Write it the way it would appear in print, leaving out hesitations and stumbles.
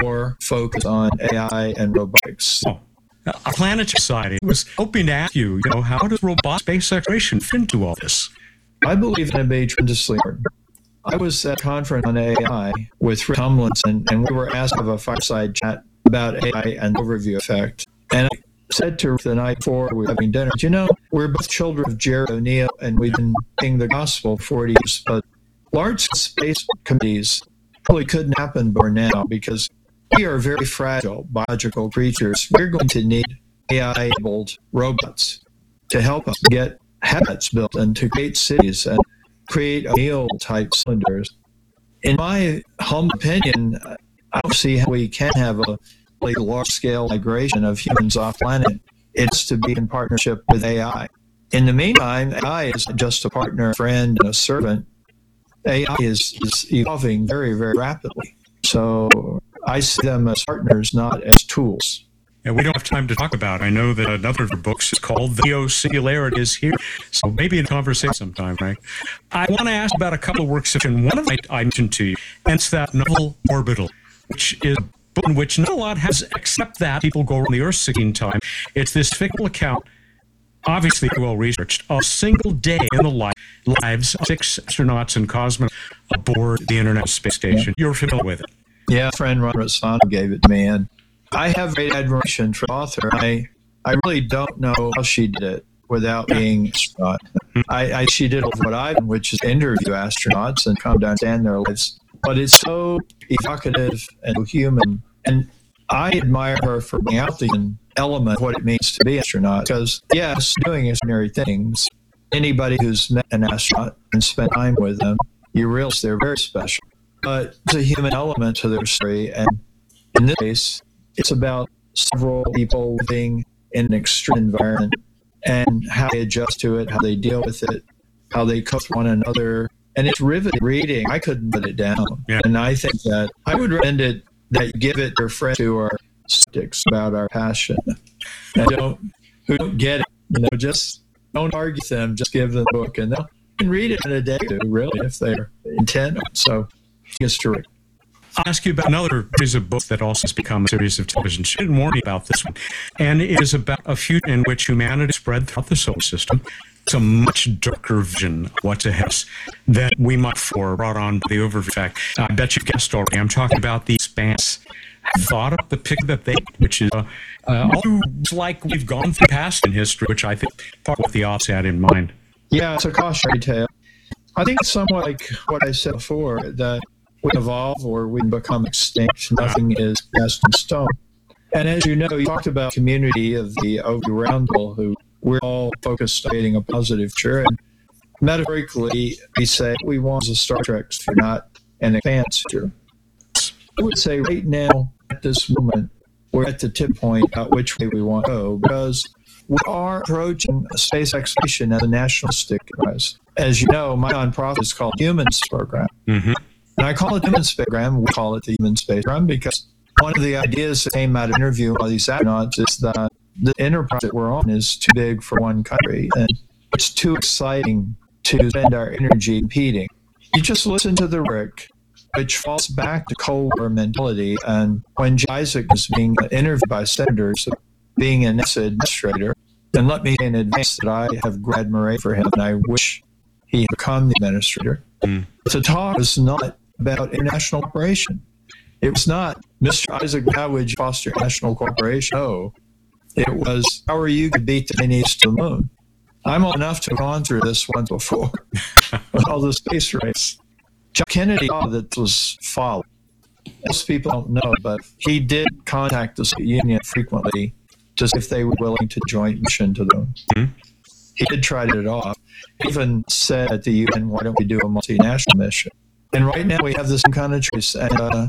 more focus on AI and robotics. Oh. Our Planetary Society was hoping to ask you, how does robot space exploration fit into all this? I believe it'd be tremendously important. I was at a conference on AI with Rick Tomlinson, and we were asked to have a fireside chat about AI and overview effect. And I said to Rick the night before we were having dinner, we're both children of Jerry O'Neill, and we've been reading the gospel for 40 years, but large space committees probably couldn't happen by now because we are very fragile biological creatures. We're going to need AI-enabled robots to help us get habits built and to create cities and create O'Neill-type cylinders. In my humble opinion, I don't see how we can have a really large-scale migration of humans off planet. It's to be in partnership with AI. In the meantime, AI is just a partner, friend, and a servant. AI is evolving very, very rapidly. So I see them as partners, not as tools. And we don't have time to talk about it. I know that another of your books is called The Neo Singularity is Here. So maybe in conversation sometime, right? I want to ask about a couple of works of one of them I mentioned to you, and it's that novel Orbital, which is a book in which not a lot has, except that people go around the Earth 16 times. It's this fictional account, obviously well researched, a single day in the lives of 6 astronauts and cosmonauts aboard the International Space Station. You're familiar with it? Yeah, friend Ron Rossano gave it to me, and I have great admiration for the author. I really don't know how she did it without being an astronaut. She did what I've done, which is interview astronauts and come to understand their lives. But it's so evocative and human. And I admire her for bringing out the human element of what it means to be an astronaut. Because, yes, doing extraordinary things. Anybody who's met an astronaut and spent time with them, you realize they're very special. But there's a human element to their story. And in this case, it's about several people living in an extreme environment and how they adjust to it, how they deal with it, how they cope with one another. And it's riveting reading. I couldn't put it down. Yeah. And I think that I would recommend it that you give it to friends who are skeptics about our passion and who don't get it. Just don't argue with them. Just give them the book, and they'll can read it in a day or two, really, if they're intent. So it's terrific. I'll ask you about another series of books that also has become a series of television. She didn't warn me about this one. And it is about a future in which humanity spread throughout the solar system. It's a much darker vision of what's ahead of us than we might for brought on by the overview effect. I bet you've guessed already. I'm talking about The Expanse. I thought of the picture that they, which is like we've gone through past in history, which I think part of what the author had in mind. Yeah, it's a cautionary tale. I think it's somewhat like what I said before, that we evolve or we become extinct. Nothing is cast in stone. And as you know, you talked about community of the roundtable who we're all focused on creating a positive future. And metaphorically, we say we want a Star Trek future, not an advanced future. I would say right now, at this moment, we're at the tip point about which way we want to go, because we are approaching space exploration as a nationalistic enterprise. As you know, my nonprofit is called Human Space Program. Mm-hmm. And I call it Human Space Program. We call it the Human Space Program because one of the ideas that came out of interviewing all these astronauts is that the enterprise that we're on is too big for one country, and it's too exciting to spend our energy competing. You just listen to the rhetoric, which falls back to Cold War mentality. And when Isaac was being interviewed by senators, being an NASA administrator, and let me say in advance that I have great admiration for him, and I wish he had become the administrator. The talk was not about international cooperation. It was not, Mr. Isaac, how would you foster international cooperation? No. It was, how are you going to beat the Chinese to the moon? I'm old enough to have gone through this once before with all the space race. John Kennedy thought that was folly. Most people don't know, but he did contact the Soviet Union frequently to see if they were willing to join mission to the moon. Mm-hmm. He did try to get it off. He even said at the UN, why don't we do a multinational mission? And right now we have this kind of choice. And